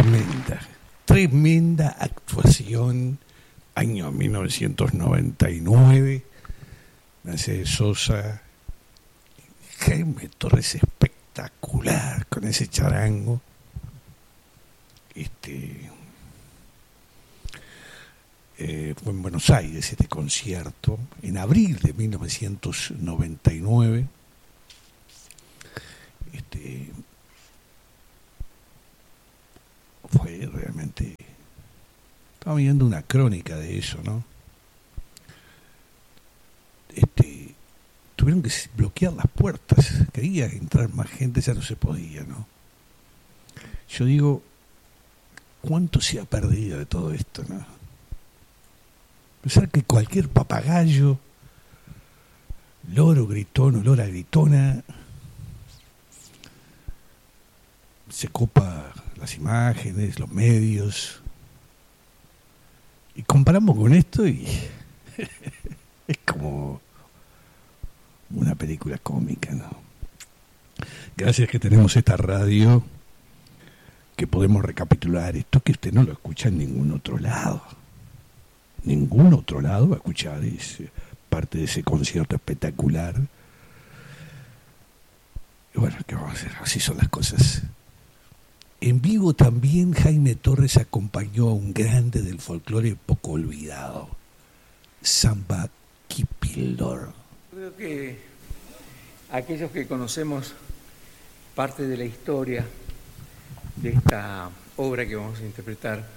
tremenda actuación, año 1999, Mercedes Sosa, Jaime Torres espectacular con ese charango. Fue en Buenos Aires este concierto, en abril de 1999. Fue realmente... Estaba viendo una crónica de eso, ¿no? Tuvieron que bloquear las puertas, quería entrar más gente, ya no se podía, ¿no? Yo digo, ¿cuánto se ha perdido de todo esto, no? Pensar que cualquier papagayo, loro gritón o lora gritona, se copa las imágenes, los medios, y comparamos con esto y es como una película cómica, ¿no? Gracias que tenemos esta radio que podemos recapitular esto, que usted no lo escucha en ningún otro lado. Ningún otro lado va a escuchar parte de ese concierto espectacular. Y bueno, ¿qué vamos a hacer? Así son las cosas. En vivo también Jaime Torres acompañó a un grande del folclore poco olvidado, Samba Kipildor. Creo que aquellos que conocemos parte de la historia de esta obra que vamos a interpretar,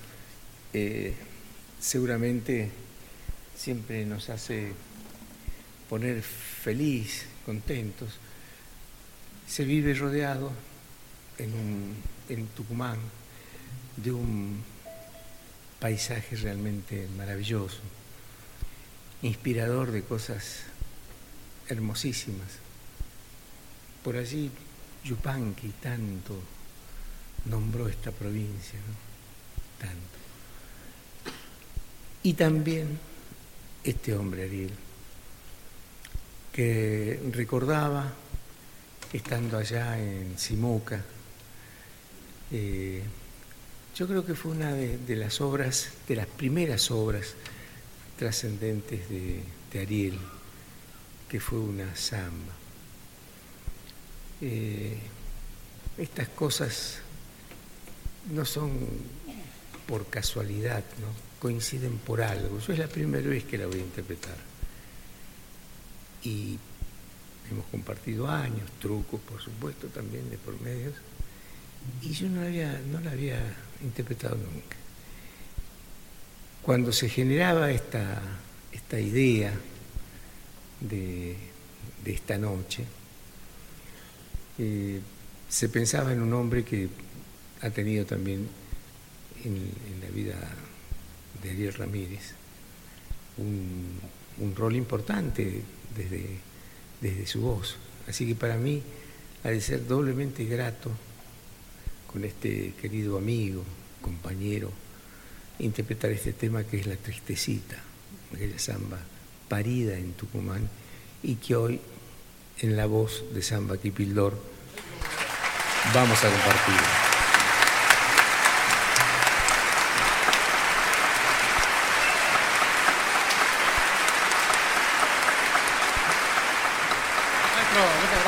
seguramente siempre nos hace poner feliz, contentos. Se vive rodeado en Tucumán de un paisaje realmente maravilloso, inspirador de cosas hermosísimas. Por allí Yupanqui tanto nombró esta provincia, ¿no? Tanto. Y también este hombre, Ariel, que recordaba, estando allá en Simoca, yo creo que fue una de las obras, de las primeras obras trascendentes de Ariel, que fue una samba. Estas cosas no son por casualidad, ¿no? Coinciden por algo. Yo es la primera vez que la voy a interpretar. Y hemos compartido años, trucos, por supuesto, también de por medios. Y yo no la había interpretado nunca. Cuando se generaba esta idea de esta noche, se pensaba en un hombre que ha tenido también en la vida de Ariel Ramírez un rol importante desde su voz. Así que para mí ha de ser doblemente grato con este querido amigo, compañero, interpretar este tema que es La Tristecita, aquella samba parida en Tucumán y que hoy en la voz de Samba Kipildor vamos a compartir. Maestro,